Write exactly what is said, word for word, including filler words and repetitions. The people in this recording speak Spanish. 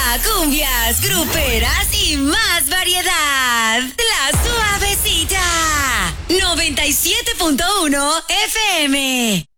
cumbias, gruperas y más variedad. La Suavecita. noventa y siete punto uno F M.